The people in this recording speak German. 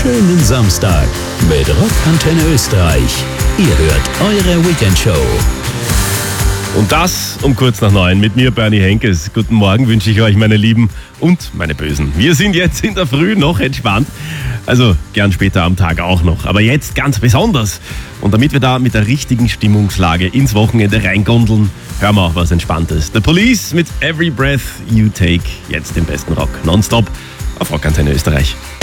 schönen Samstag mit Rockantenne Österreich. Ihr hört eure Weekendshow. Und das um kurz nach 9 mit mir, Bernie Henkes. Guten Morgen wünsche ich euch, meine Lieben und meine Bösen. Wir sind jetzt in der Früh noch entspannt. Also gern später am Tag auch noch. Aber jetzt ganz besonders. Und damit wir da mit der richtigen Stimmungslage ins Wochenende reingondeln, hören wir auch was Entspanntes. The Police mit Every Breath You Take. Jetzt den besten Rock. Nonstop auf Rockantenne Österreich.